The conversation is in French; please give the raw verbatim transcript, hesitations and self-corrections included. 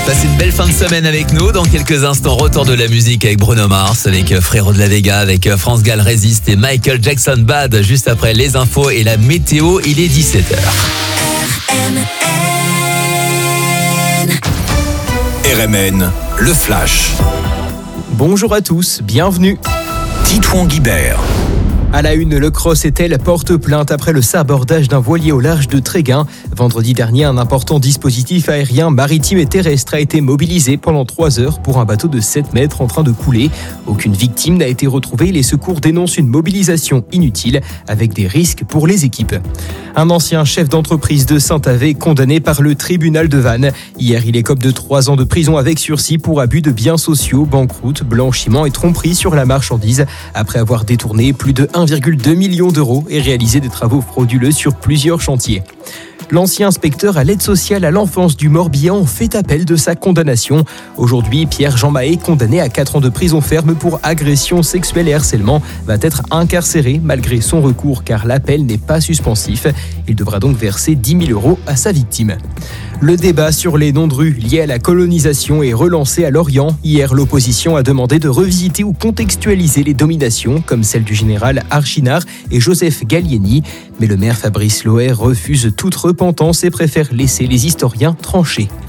Passez une belle fin de semaine avec nous. Dans quelques instants, retour de la musique avec Bruno Mars, avec Frérot de la Vega, avec France Gall Résiste et Michael Jackson Bad. Juste après les infos et la météo, il est dix-sept heures. R M N. R M N, le flash. Bonjour à tous, bienvenue. Titouan Guibert. À la une, le Crossetel porte plainte après le sabordage d'un voilier au large de Tréguin. Vendredi dernier, un important dispositif aérien, maritime et terrestre a été mobilisé pendant trois heures pour un bateau de sept mètres en train de couler. Aucune victime n'a été retrouvée. Les secours dénoncent une mobilisation inutile avec des risques pour les équipes. Un ancien chef d'entreprise de Saint-Avé condamné par le tribunal de Vannes. Hier, il écope de trois ans de prison avec sursis pour abus de biens sociaux, banqueroute, blanchiment et tromperie sur la marchandise après avoir détourné plus de un virgule deux million d'euros et réalisé des travaux frauduleux sur plusieurs chantiers. L'ancien inspecteur à l'aide sociale à l'enfance du Morbihan fait appel de sa condamnation. Aujourd'hui, Pierre-Jean Mahé, condamné à quatre ans de prison ferme pour agression sexuelle et harcèlement, va être incarcéré malgré son recours car l'appel n'est pas suspensif. Il devra donc verser dix mille euros à sa victime. Le débat sur les noms de rues liés à la colonisation est relancé à Lorient. Hier, l'opposition a demandé de revisiter ou contextualiser les dominations, comme celle du général Archinard et Joseph Gallieni. Mais le maire Fabrice Loher refuse toute repentance et préfère laisser les historiens trancher.